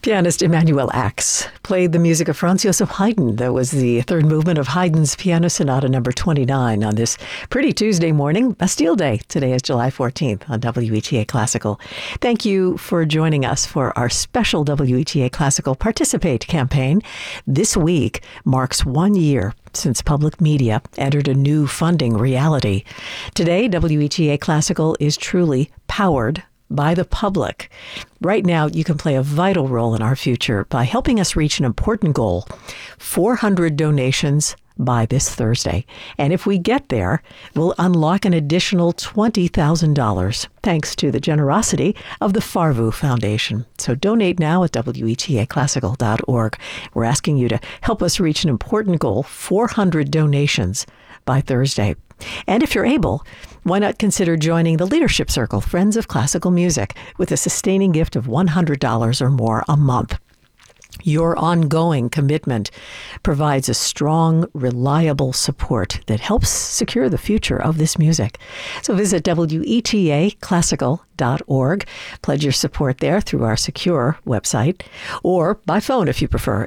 Pianist Emanuel Ax played the music of Franz Joseph Haydn. That was the third movement of Haydn's Piano Sonata number 29 on this pretty Tuesday morning, Bastille Day. Today is July 14th on WETA Classical. Thank you for joining us for our special WETA Classical Participate campaign. This week marks 1 year since public media entered a new funding reality. Today, WETA Classical is truly powered by the public. Right now, you can play a vital role in our future by helping us reach an important goal: 400 donations by this Thursday. And if we get there, we'll unlock an additional $20,000 thanks to the generosity of the Farvu Foundation. So donate now at WETAClassical.org. We're asking you to help us reach an important goal: 400 donations by Thursday. And if you're able, why not consider joining the Leadership Circle, Friends of Classical Music, with a sustaining gift of $100 or more a month. Your ongoing commitment provides a strong, reliable support that helps secure the future of this music. So visit WETAClassical.org. Pledge your support there through our secure website, or by phone if you prefer,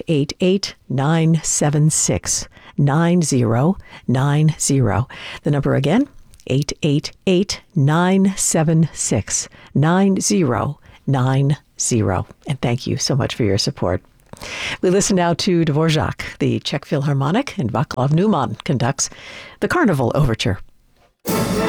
888-976-9090. The number again, 888-976-9090. And thank you so much for your support. We listen now to Dvorak. The Czech Philharmonic and Václav Neumann conducts the Carnival Overture.